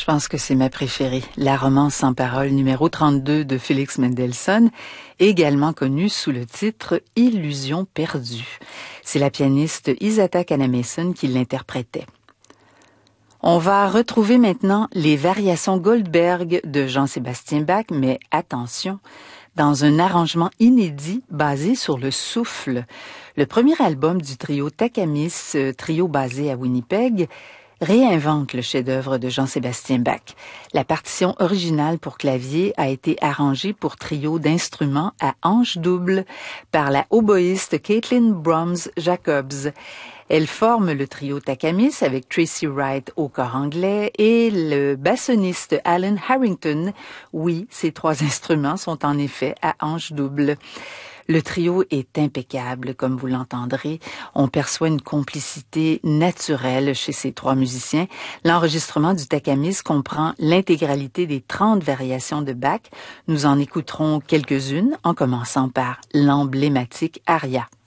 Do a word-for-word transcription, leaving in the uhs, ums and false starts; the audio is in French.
Je pense que c'est ma préférée, la romance sans parole numéro trente-deux de Félix Mendelssohn, également connue sous le titre Illusion perdue. C'est la pianiste Isata Kanamason qui l'interprétait. On va retrouver maintenant les variations Goldberg de Jean-Sébastien Bach, mais attention, dans un arrangement inédit basé sur le souffle. Le premier album du trio Takamis, trio basé à Winnipeg, réinvente le chef-d'œuvre de Jean-Sébastien Bach. La partition originale pour clavier a été arrangée pour trio d'instruments à hanches doubles par la oboïste Caitlin Brahms-Jacobs. Elle forme le trio Takamis avec Tracy Wright au corps anglais et le bassoniste Alan Harrington. Oui, ces trois instruments sont en effet à hanches doubles. Le trio est impeccable, comme vous l'entendrez. On perçoit une complicité naturelle chez ces trois musiciens. L'enregistrement du Takamis comprend l'intégralité des trente variations de Bach. Nous en écouterons quelques-unes, en commençant par l'emblématique aria.